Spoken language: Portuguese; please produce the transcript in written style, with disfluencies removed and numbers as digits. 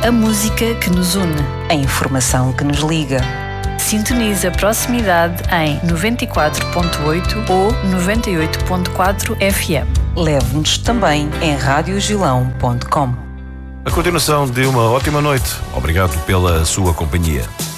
A música que nos une. A informação que nos liga. Sintoniza a proximidade em 94.8 ou 98.4 FM. Leve-nos também em radiogilão.com. A continuação de uma ótima noite. Obrigado pela sua companhia.